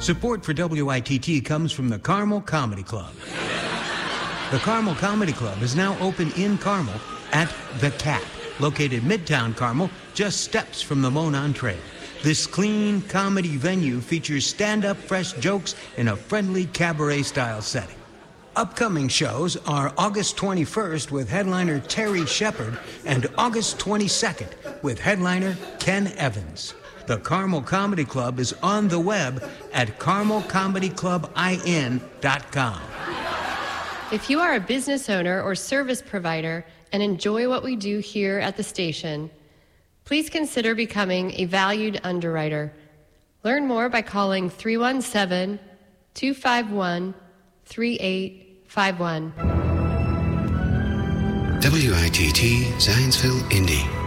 Support for WITT comes from the Carmel Comedy Club. The Carmel Comedy Club is now open in Carmel at The Cat, located Midtown Carmel, just steps from the Monon Trail. This clean comedy venue features stand-up fresh jokes in a friendly cabaret-style setting. Upcoming shows are August 21st with headliner Terry Shepard and August 22nd with headliner Ken Evans. The Carmel Comedy Club is on the web at carmelcomedyclubin.com. If you are a business owner or service provider and enjoy what we do here at the station, please consider becoming a valued underwriter. Learn more by calling 317-251-3851. WITT Zanesville, Indy.